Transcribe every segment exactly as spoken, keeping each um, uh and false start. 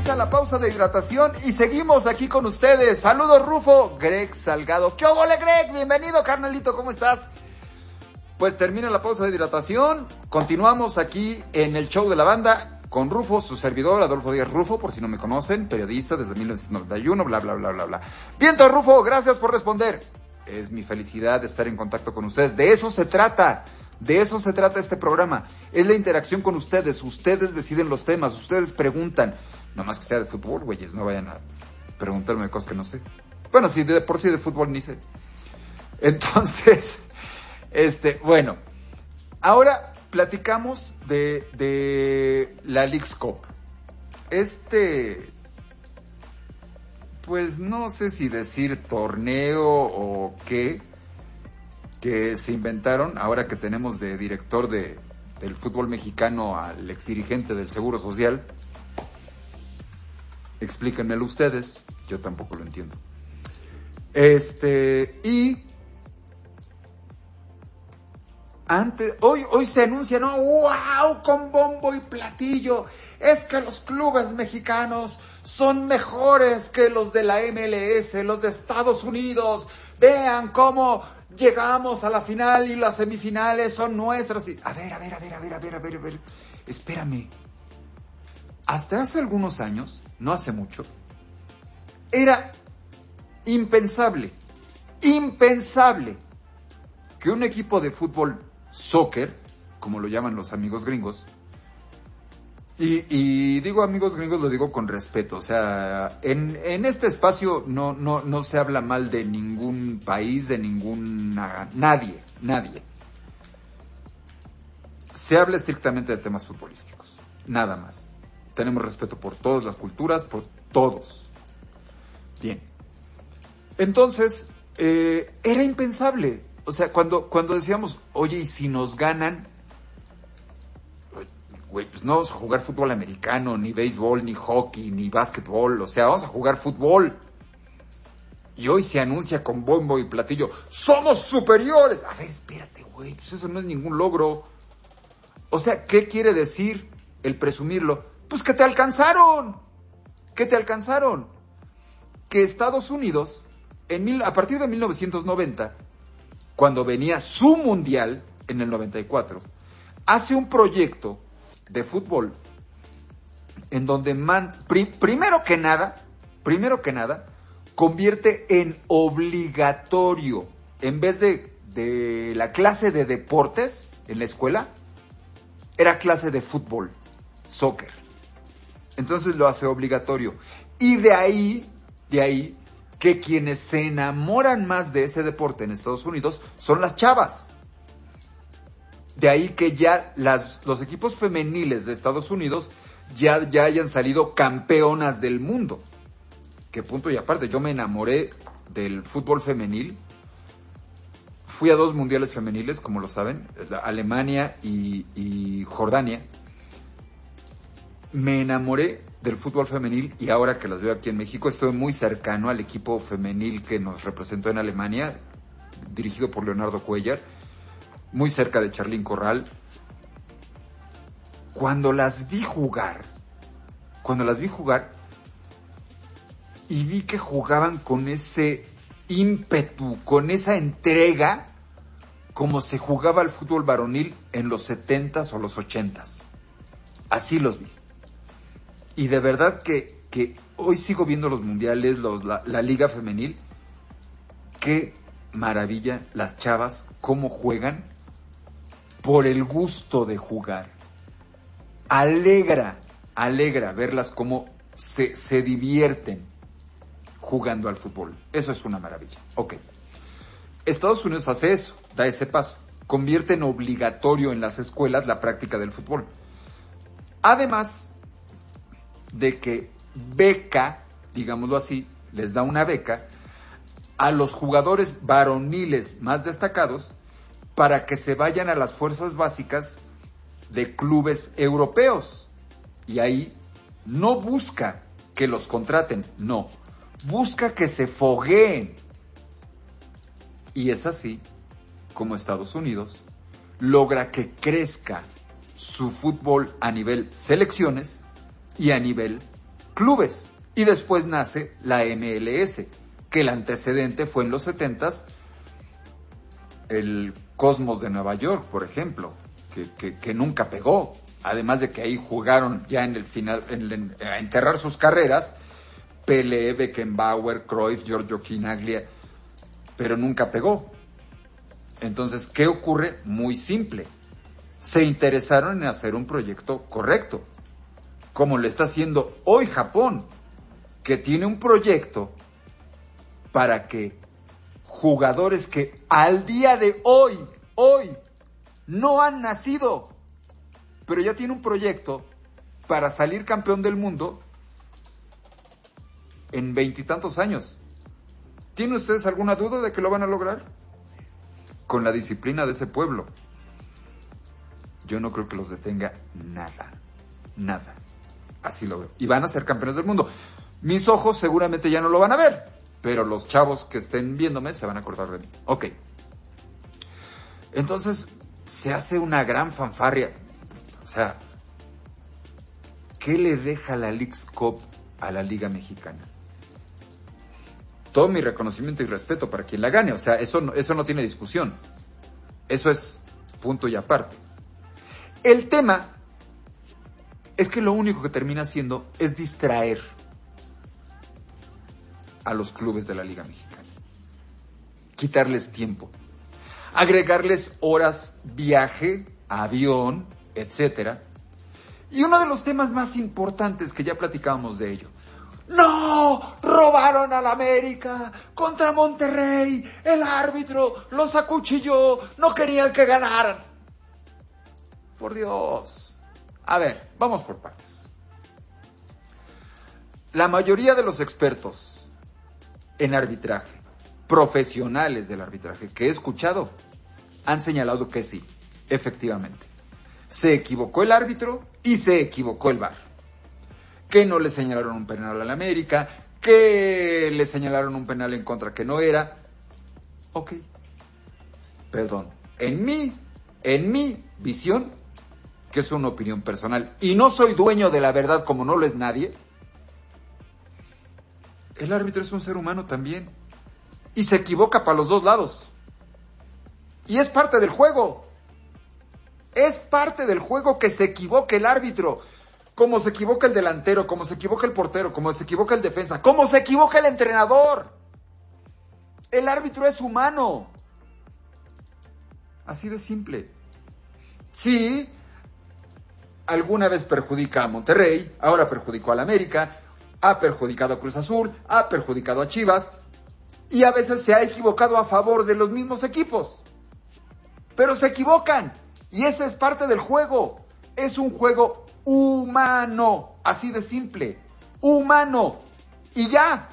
lista la pausa de hidratación y seguimos aquí con ustedes. Saludos, Rufo. Greg Salgado. ¿Qué ole, Greg? Bienvenido, carnalito. ¿Cómo estás? Pues termina la pausa de hidratación. Continuamos aquí en el show de la banda con Rufo, su servidor, Adolfo Díaz Rufo, por si no me conocen, periodista desde mil novecientos noventa y uno, bla, bla, bla, bla, bla. Viento, Rufo, gracias por responder. Es mi felicidad de estar en contacto con ustedes. De eso se trata. De eso se trata este programa. Es la interacción con ustedes. Ustedes deciden los temas. Ustedes preguntan. No más que sea de fútbol, güeyes. No vayan a preguntarme cosas que no sé. Bueno, si de por sí de fútbol ni sé. Entonces, este, bueno. Ahora platicamos de, de la Leagues Cup. Este, pues no sé si decir torneo o qué, que se inventaron, ahora que tenemos de director de, del fútbol mexicano al exdirigente del Seguro Social. Explíquenmelo ustedes, yo tampoco lo entiendo. Este, y antes, hoy, hoy se anuncia, ¿no? ¡Wow! Con bombo y platillo. Es que los clubes mexicanos son mejores que los de la M L S, los de Estados Unidos. Vean cómo llegamos a la final y las semifinales son nuestras. A ver, a ver, a ver, a ver, a ver, a ver, a ver. Espérame. Hasta hace algunos años, no hace mucho, era impensable, impensable que un equipo de fútbol soccer, como lo llaman los amigos gringos, y, y digo amigos gringos, lo digo con respeto, o sea, en, en este espacio no, no, no se habla mal de ningún país, de ninguna, nadie, nadie. Se habla estrictamente de temas futbolísticos, nada más. Tenemos respeto por todas las culturas, por todos. Bien. Entonces, eh, era impensable. O sea, cuando, cuando decíamos, oye, ¿y si nos ganan? Güey, pues no vamos a jugar fútbol americano, ni béisbol, ni hockey, ni básquetbol. O sea, vamos a jugar fútbol. Y hoy se anuncia con bombo y platillo, ¡somos superiores! A ver, espérate, güey, pues eso no es ningún logro. O sea, ¿qué quiere decir el presumirlo? Pues que te alcanzaron. Que te alcanzaron. Que Estados Unidos, en mil, a partir de mil novecientos noventa, cuando venía su mundial, en el noventa y cuatro, hace un proyecto de fútbol en donde, man, pri, primero que nada, primero que nada, convierte en obligatorio, en vez de, de la clase de deportes en la escuela, era clase de fútbol, soccer. Entonces lo hace obligatorio. Y de ahí, de ahí, que quienes se enamoran más de ese deporte en Estados Unidos son las chavas. De ahí que ya las, los equipos femeniles de Estados Unidos ya, ya hayan salido campeonas del mundo. Que punto y aparte, yo me enamoré del fútbol femenil. Fui a dos mundiales femeniles, como lo saben, Alemania y, y Jordania. Me enamoré del fútbol femenil y ahora que las veo aquí en México estoy muy cercano al equipo femenil que nos representó en Alemania, dirigido por Leonardo Cuellar, muy cerca de Charlín Corral. Cuando las vi jugar, cuando las vi jugar y vi que jugaban con ese ímpetu, con esa entrega, como se jugaba el fútbol varonil en los setentas o los ochentas. Así los vi. Y de verdad que, que hoy sigo viendo los mundiales, los, la, la liga femenil. Qué maravilla las chavas, cómo juegan por el gusto de jugar. Alegra, alegra verlas cómo se, se divierten jugando al fútbol. Eso es una maravilla. Ok. Estados Unidos hace eso, da ese paso. Convierte en obligatorio en las escuelas la práctica del fútbol. Además de que beca, digámoslo así, les da una beca a los jugadores varoniles más destacados para que se vayan a las fuerzas básicas de clubes europeos. Y ahí no busca que los contraten, no, busca que se fogueen. Y es así como Estados Unidos logra que crezca su fútbol a nivel selecciones y a nivel clubes. Y después nace la M L S, que el antecedente fue en los setentas, el Cosmos de Nueva York, por ejemplo, que, que, que nunca pegó. Además de que ahí jugaron ya en el final, en, en, a enterrar sus carreras, Pelé, Beckenbauer, Cruyff, Giorgio Chinaglia, pero nunca pegó. Entonces, ¿qué ocurre? Muy simple. Se interesaron en hacer un proyecto correcto, como lo está haciendo hoy Japón, que tiene un proyecto para que jugadores que al día de hoy, hoy, no han nacido, pero ya tiene un proyecto para salir campeón del mundo en veintitantos años. ¿Tienen ustedes alguna duda de que lo van a lograr? Con la disciplina de ese pueblo. Yo no creo que los detenga nada, nada. Así lo veo. Y van a ser campeones del mundo. Mis ojos seguramente ya no lo van a ver, pero los chavos que estén viéndome se van a acordar de mí. Ok. Entonces, se hace una gran fanfarria. O sea, ¿qué le deja la Leagues Cup a la Liga Mexicana? Todo mi reconocimiento y respeto para quien la gane. O sea, eso no, eso no tiene discusión. Eso es punto y aparte. El tema es que lo único que termina haciendo es distraer a los clubes de la Liga Mexicana. Quitarles tiempo. Agregarles horas viaje, avión, etcétera. Y uno de los temas más importantes que ya platicábamos de ello. ¡No! ¡Robaron al América! ¡Contra Monterrey! ¡El árbitro los acuchilló! ¡No querían que ganaran! ¡Por Dios! A ver, vamos por partes. La mayoría de los expertos en arbitraje, profesionales del arbitraje que he escuchado, han señalado que sí, efectivamente. Se equivocó el árbitro y se equivocó el V A R. Que no le señalaron un penal al América, que le señalaron un penal en contra que no era. Ok. Perdón. En mi, en mi visión, que es una opinión personal, y no soy dueño de la verdad como no lo es nadie, el árbitro es un ser humano también. Y se equivoca para los dos lados. Y es parte del juego. Es parte del juego que se equivoque el árbitro. Como se equivoca el delantero, como se equivoca el portero, como se equivoca el defensa, como se equivoca el entrenador. El árbitro es humano. Así de simple. Sí, alguna vez perjudica a Monterrey, ahora perjudicó al América, ha perjudicado a Cruz Azul, ha perjudicado a Chivas, y a veces se ha equivocado a favor de los mismos equipos. Pero se equivocan, y esa es parte del juego. Es un juego humano, así de simple, humano, y ya.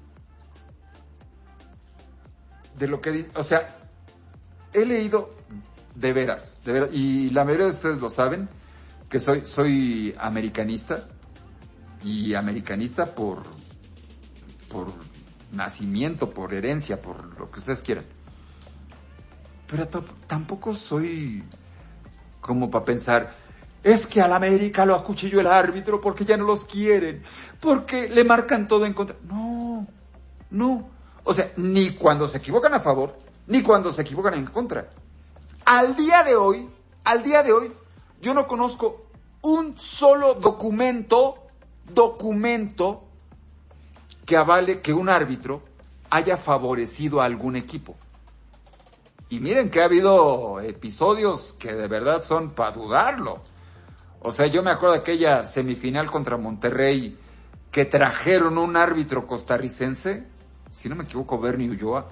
De lo que dice, o sea, he leído de veras, de veras, y la mayoría de ustedes lo saben, que soy, soy americanista, y americanista por, por nacimiento, por herencia, por lo que ustedes quieran. Pero t- tampoco soy como para pensar, es que al América lo acuchilló el árbitro porque ya no los quieren, porque le marcan todo en contra. No, no. O sea, ni cuando se equivocan a favor, ni cuando se equivocan en contra. Al día de hoy, al día de hoy, yo no conozco un solo documento, documento que avale que un árbitro haya favorecido a algún equipo. Y miren que ha habido episodios que de verdad son para dudarlo. O sea, yo me acuerdo de aquella semifinal contra Monterrey que trajeron un árbitro costarricense, si no me equivoco, Bernie Ulloa,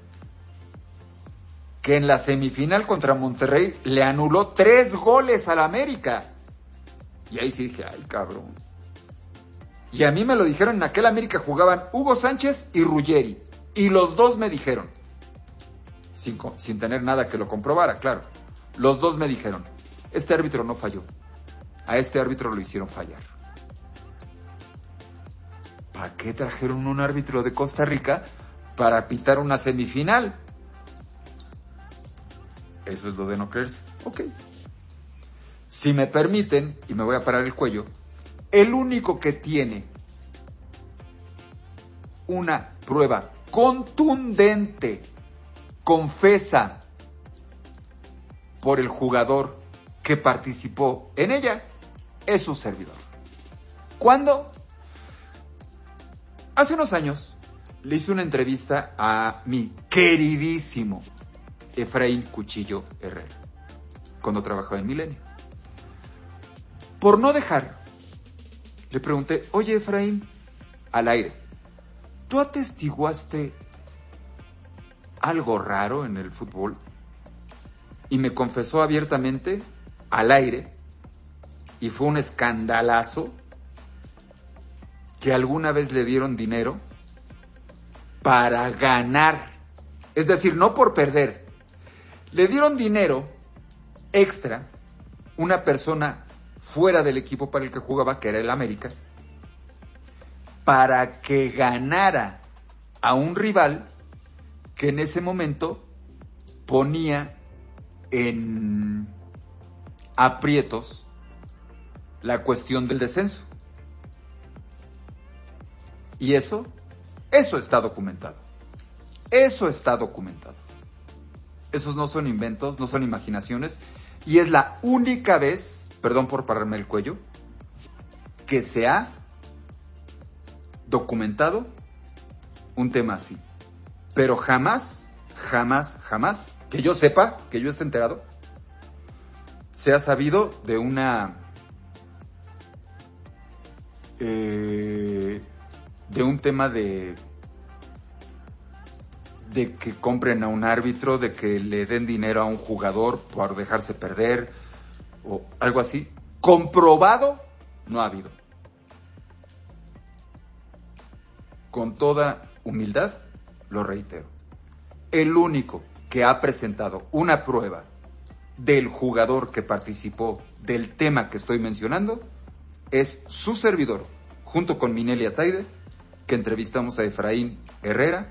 que en la semifinal contra Monterrey le anuló tres goles al América. Y ahí sí dije, ay, cabrón. Y a mí me lo dijeron, en aquel América jugaban Hugo Sánchez y Ruggeri. Y los dos me dijeron, sin, sin tener nada que lo comprobara, claro. Los dos me dijeron, este árbitro no falló. A este árbitro lo hicieron fallar. ¿Para qué trajeron un árbitro de Costa Rica para pitar una semifinal? Eso es lo de no creerse. Ok. Si me permiten, y me voy a parar el cuello, el único que tiene una prueba contundente, confesa por el jugador que participó en ella, es su servidor. ¿Cuándo? Hace unos años le hice una entrevista a mi queridísimo Efraín Cuchillo Herrera, cuando trabajaba en Milenio. Por no dejar, le pregunté, oye Efraín, al aire, ¿tú atestiguaste algo raro en el fútbol? Y me confesó abiertamente, al aire, y fue un escandalazo, que alguna vez le dieron dinero para ganar. Es decir, no por perder. Le dieron dinero extra, una persona fuera del equipo para el que jugaba, que era el América, para que ganara a un rival que en ese momento ponía en aprietos la cuestión del descenso. Y eso, eso está documentado. Eso está documentado. Esos no son inventos, no son imaginaciones. Y es la única vez, perdón por pararme el cuello, que se ha documentado un tema así. Pero jamás, jamás, jamás, que yo sepa, que yo esté enterado, se ha sabido de una... Eh, de un tema de de que compren a un árbitro, de que le den dinero a un jugador por dejarse perder o algo así. Comprobado no ha habido. Con toda humildad lo reitero. El único que ha presentado una prueba del jugador que participó del tema que estoy mencionando es su servidor, junto con Minelli Ataide, que entrevistamos a Efraín Herrera,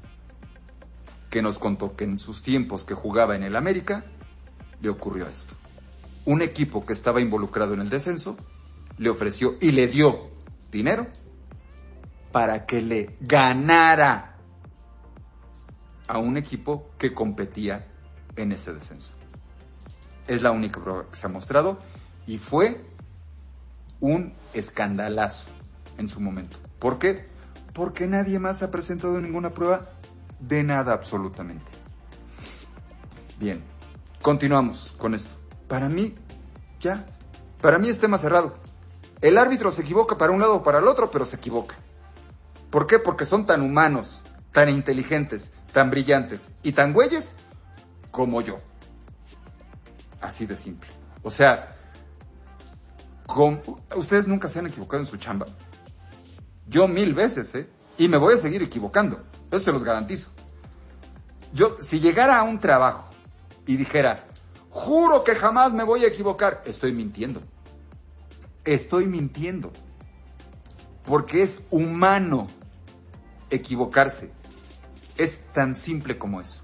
que nos contó que en sus tiempos que jugaba en el América, le ocurrió esto. Un equipo que estaba involucrado en el descenso, le ofreció y le dio dinero para que le ganara a un equipo que competía en ese descenso. Es la única prueba que se ha mostrado y fue un escandalazo en su momento. ¿Por qué? Porque nadie más ha presentado ninguna prueba de nada absolutamente. Bien, continuamos con esto. Para mí, ya, para mí es tema cerrado. El árbitro se equivoca para un lado o para el otro, pero se equivoca. ¿Por qué? Porque son tan humanos, tan inteligentes, tan brillantes y tan güeyes como yo. Así de simple. O sea, con... ustedes nunca se han equivocado en su chamba. Yo mil veces, ¿eh? Y me voy a seguir equivocando. Eso se los garantizo. Yo, si llegara a un trabajo y dijera, juro que jamás me voy a equivocar, estoy mintiendo. Estoy mintiendo. Porque es humano equivocarse. Es tan simple como eso.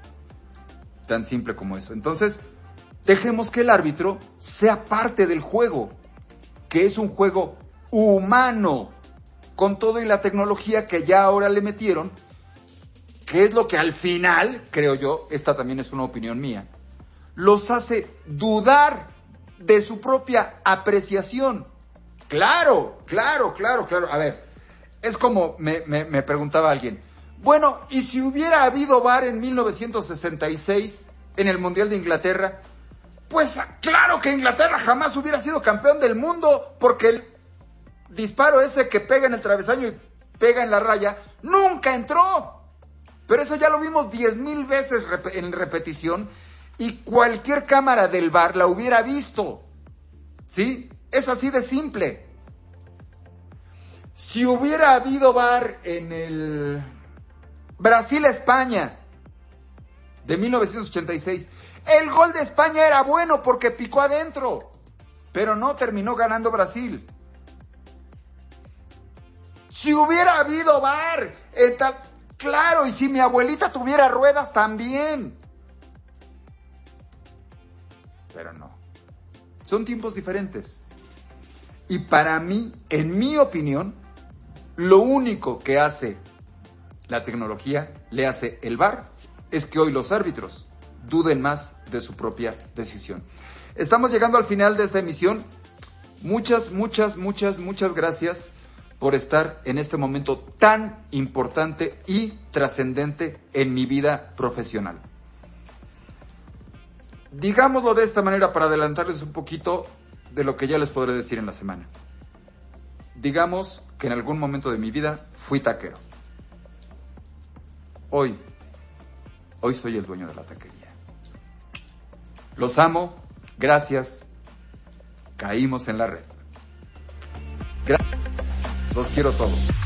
Tan simple como eso. Entonces, dejemos que el árbitro sea parte del juego, que es un juego humano, con todo y la tecnología que ya ahora le metieron, que es lo que al final, creo yo, esta también es una opinión mía, los hace dudar de su propia apreciación. Claro, claro, claro, claro. A ver, es como me, me, me preguntaba alguien, bueno, ¿y si hubiera habido V A R en mil novecientos sesenta y seis en el Mundial de Inglaterra? Pues claro que Inglaterra jamás hubiera sido campeón del mundo, porque el disparo ese que pega en el travesaño y pega en la raya nunca entró. Pero eso ya lo vimos diez mil veces en repetición y cualquier cámara del V A R la hubiera visto. ¿Sí? Es así de simple. Si hubiera habido V A R en el Brasil-España de mil novecientos ochenta y seis, el gol de España era bueno porque picó adentro, pero no terminó ganando Brasil. Si hubiera habido V A R, en tal... claro, y si mi abuelita tuviera ruedas también. Pero no. Son tiempos diferentes. Y para mí, en mi opinión, lo único que hace la tecnología, le hace el V A R, es que hoy los árbitros duden más de su propia decisión. Estamos llegando al final de esta emisión. Muchas, muchas, muchas, muchas gracias por estar en este momento tan importante y trascendente en mi vida profesional. Digámoslo de esta manera para adelantarles un poquito de lo que ya les podré decir en la semana. Digamos que en algún momento de mi vida fui taquero. Hoy, hoy soy el dueño de la taquería. Los amo, gracias, caímos en la red. Gracias, los quiero todos.